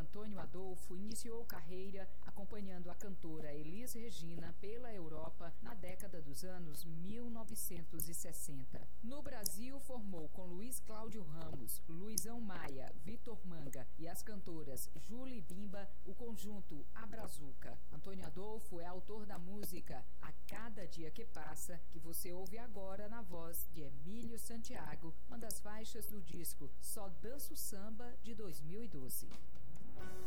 Antônio Adolfo iniciou carreira acompanhando a cantora Elis Regina pela Europa na década dos anos 1960. No Brasil, formou com Luiz Cláudio Ramos, Luizão Maia, Vitor Manga e as cantoras Júlia e Bimba o conjunto Abrazuca. Antônio Adolfo é autor da música A Cada Dia Que Passa, que você ouve agora na voz de Emílio Santiago, uma das faixas do disco Só Danço Samba de 2012.